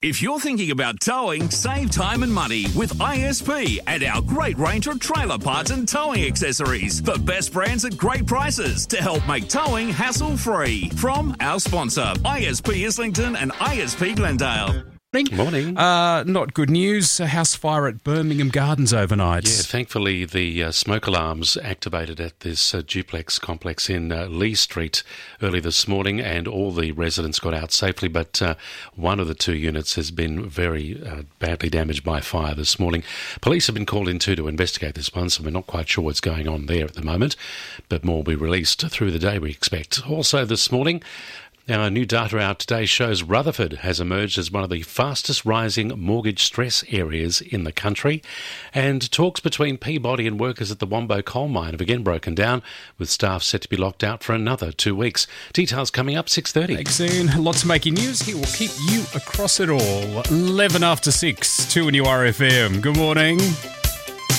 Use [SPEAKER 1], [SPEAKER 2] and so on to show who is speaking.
[SPEAKER 1] If you're thinking about towing, save time and money with ISP and our great range of trailer parts and towing accessories. The best brands at great prices to help make towing hassle-free. From our sponsor, ISP Islington and ISP Glendale.
[SPEAKER 2] Morning.
[SPEAKER 3] Not good news. A house fire at Birmingham Gardens overnight.
[SPEAKER 2] Yeah, thankfully the smoke alarms activated at this duplex complex in Lee Street early this morning, and all the residents got out safely, but one of the two units has been very badly damaged by fire this morning. Police have been called in too to investigate this one, so we're not quite sure what's going on there at the moment, but more will be released through the day, we expect. Also this morning, our new data out today shows Rutherford has emerged as one of the fastest rising mortgage stress areas in the country, and talks between Peabody and workers at the Wombo coal mine have again broken down, with staff set to be locked out for another 2 weeks. Details coming up 6:30.
[SPEAKER 3] Thanks, Ian. Lots of making news here. We'll keep you across it all. 11 after 6, 2 in your RFM. Good morning.